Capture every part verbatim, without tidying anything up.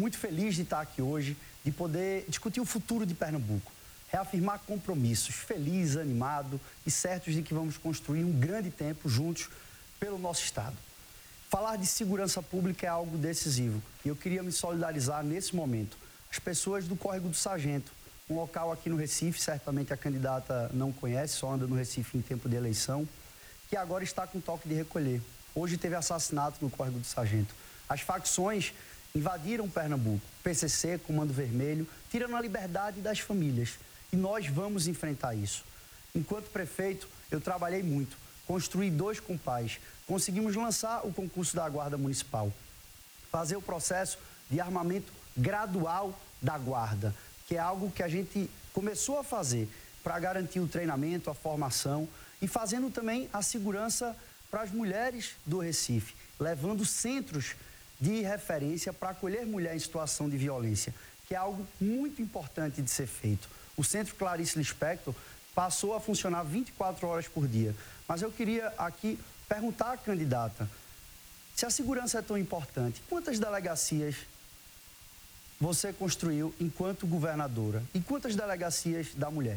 muito feliz de estar aqui hoje, de poder discutir o futuro de Pernambuco, reafirmar compromissos, feliz, animado e certos de que vamos construir um grande tempo juntos pelo nosso Estado. Falar de segurança pública é algo decisivo e eu queria me solidarizar nesse momento. As pessoas do Córrego do Sargento, um local aqui no Recife, certamente a candidata não conhece, só anda no Recife em tempo de eleição, que agora está com toque de recolher. Hoje teve assassinato no Córrego do Sargento. As facções invadiram Pernambuco, P C C, Comando Vermelho, tirando a liberdade das famílias. E nós vamos enfrentar isso. Enquanto prefeito, eu trabalhei muito, construí dois compás, conseguimos lançar o concurso da Guarda Municipal, fazer o processo de armamento gradual da Guarda, que é algo que a gente começou a fazer para garantir o treinamento, a formação e fazendo também a segurança para as mulheres do Recife, levando centros de referência para acolher mulher em situação de violência, que é algo muito importante de ser feito. O Centro Clarice Lispector passou a funcionar vinte e quatro horas por dia, mas eu queria aqui perguntar à candidata, se a segurança é tão importante, quantas delegacias você construiu enquanto governadora e quantas delegacias da mulher?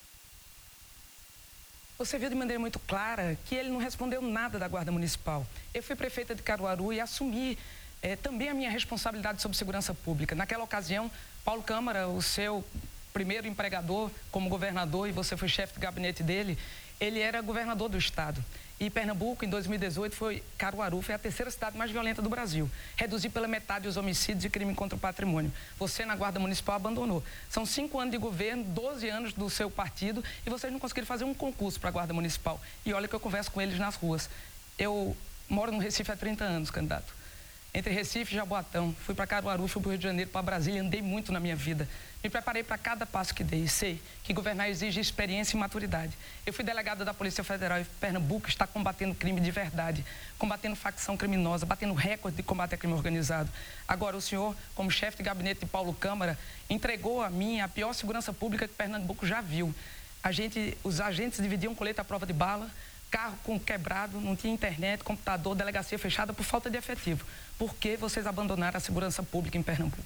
Você viu de maneira muito clara que ele não respondeu nada da Guarda Municipal. Eu fui prefeita de Caruaru e assumi é, também a minha responsabilidade sobre segurança pública. Naquela ocasião, Paulo Câmara, o seu primeiro empregador como governador, e você foi chefe de gabinete dele, ele era governador do estado. E Pernambuco, em dois mil e dezoito, foi, Caruaru foi a terceira cidade mais violenta do Brasil. Reduziu pela metade os homicídios e crime contra o patrimônio. Você, na Guarda Municipal, abandonou. São cinco anos de governo, doze anos do seu partido, e vocês não conseguiram fazer um concurso para a Guarda Municipal. E olha que eu converso com eles nas ruas. Eu moro no Recife há trinta anos, candidato. Entre Recife e Jaboatão. Fui para Caruaru, fui para o Rio de Janeiro, para Brasília, andei muito na minha vida. Me preparei para cada passo que dei. Sei que governar exige experiência e maturidade. Eu fui delegada da Polícia Federal e Pernambuco está combatendo crime de verdade, combatendo facção criminosa, batendo recorde de combate a crime organizado. Agora, o senhor, como chefe de gabinete de Paulo Câmara, entregou a mim a pior segurança pública que Pernambuco já viu. A gente, os agentes dividiam colete à prova de bala, carro com quebrado, não tinha internet, computador, delegacia fechada por falta de efetivo. Por que vocês abandonaram a segurança pública em Pernambuco?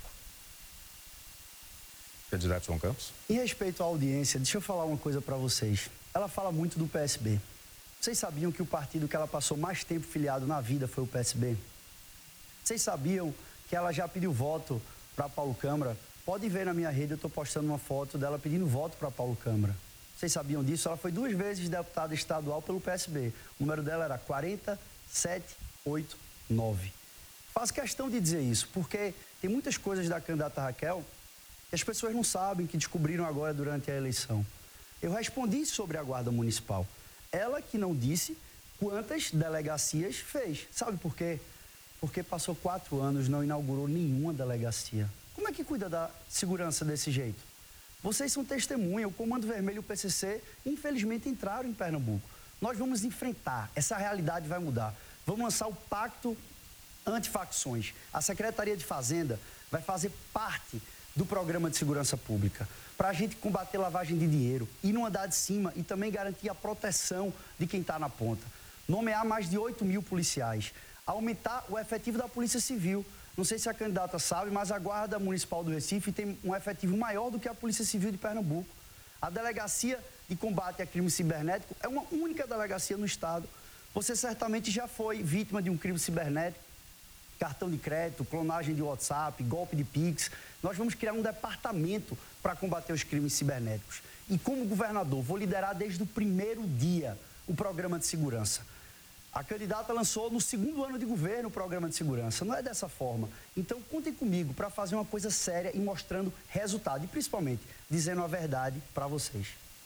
Candidato João Campos. Em respeito à audiência, deixa eu falar uma coisa para vocês. Ela fala muito do P S B. Vocês sabiam que o partido que ela passou mais tempo filiado na vida foi o P S B? Vocês sabiam que ela já pediu voto para Paulo Câmara? Pode ver na minha rede, eu estou postando uma foto dela pedindo voto para Paulo Câmara. Vocês sabiam disso? Ela foi duas vezes deputada estadual pelo P S B. O número dela era quatro sete oito nove. Faço questão de dizer isso, porque tem muitas coisas da candidata Raquel que as pessoas não sabem, que descobriram agora durante a eleição. Eu respondi sobre a Guarda Municipal. Ela que não disse quantas delegacias fez. Sabe por quê? Porque passou quatro anos, não inaugurou nenhuma delegacia. Como é que cuida da segurança desse jeito? Vocês são testemunha, o Comando Vermelho e o P C C, infelizmente, entraram em Pernambuco. Nós vamos enfrentar, essa realidade vai mudar. Vamos lançar o Pacto Antifacções. A Secretaria de Fazenda vai fazer parte do Programa de Segurança Pública, para a gente combater lavagem de dinheiro, ir no andar de cima e também garantir a proteção de quem está na ponta. Nomear mais de oito mil policiais, aumentar o efetivo da Polícia Civil. Não sei se a candidata sabe, mas a Guarda Municipal do Recife tem um efetivo maior do que a Polícia Civil de Pernambuco. A Delegacia de Combate a Crime Cibernético é uma única delegacia no estado. Você certamente já foi vítima de um crime cibernético, cartão de crédito, clonagem de WhatsApp, golpe de Pix. Nós vamos criar um departamento para combater os crimes cibernéticos. E como governador, vou liderar desde o primeiro dia o programa de segurança. A candidata lançou no segundo ano de governo o programa de segurança. Não é dessa forma. Então, contem comigo para fazer uma coisa séria e mostrando resultado. E, principalmente, dizendo a verdade para vocês.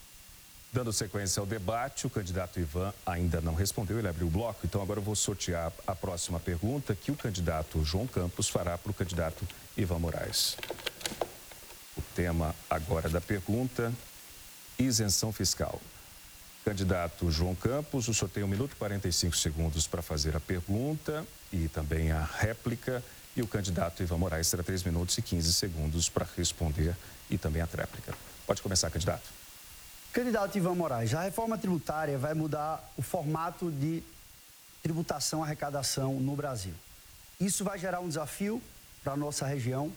Dando sequência ao debate, o candidato Ivan ainda não respondeu, ele abriu o bloco. Então, agora eu vou sortear a próxima pergunta que o candidato João Campos fará para o candidato Ivan Moraes. O tema agora da pergunta, isenção fiscal. Candidato João Campos, o senhor tem um minuto e quarenta e cinco segundos para fazer a pergunta e também a réplica. E o candidato Ivan Moraes terá três minutos e quinze segundos para responder e também a tréplica. Pode começar, candidato. Candidato Ivan Moraes, a reforma tributária vai mudar o formato de tributação e arrecadação no Brasil. Isso vai gerar um desafio para a nossa região,